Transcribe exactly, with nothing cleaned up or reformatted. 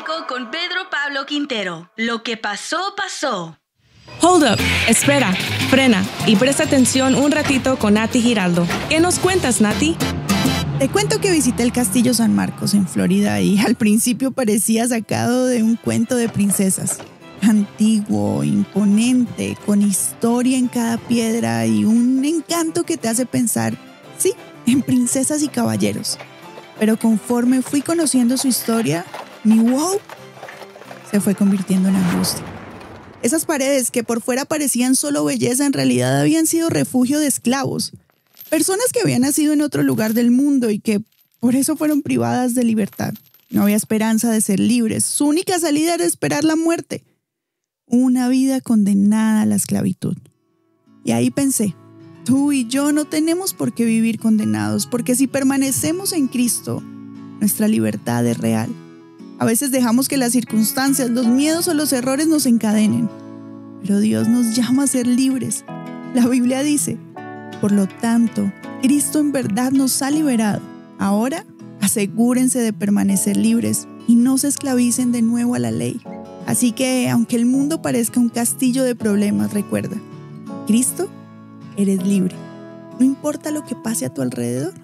Bíblico con Pedro Pablo Quintero. Lo que pasó, pasó. Hold up, espera, frena y presta atención un ratito con Nati Giraldo. ¿Qué nos cuentas, Nati? Te cuento que visité el Castillo San Marcos en Florida y al principio parecía sacado de un cuento de princesas. Antiguo, imponente, con historia en cada piedra y un encanto que te hace pensar, sí, en princesas y caballeros. Pero conforme fui conociendo su historia, mi wow se fue convirtiendo en angustia. Esas paredes que por fuera parecían solo belleza, en realidad habían sido refugio de esclavos. Personas que habían nacido en otro lugar del mundo y que por eso fueron privadas de libertad. No había esperanza de ser libres. Su única salida era esperar la muerte. Una vida condenada a la esclavitud. Y ahí pensé, tú y yo no tenemos por qué vivir condenados, porque si permanecemos en Cristo, nuestra libertad es real. A veces dejamos que las circunstancias, los miedos o los errores nos encadenen. Pero Dios nos llama a ser libres. La Biblia dice, por lo tanto, Cristo en verdad nos ha liberado. Ahora, asegúrense de permanecer libres y no se esclavicen de nuevo a la ley. Así que, aunque el mundo parezca un castillo de problemas, recuerda, Cristo, eres libre. No importa lo que pase a tu alrededor.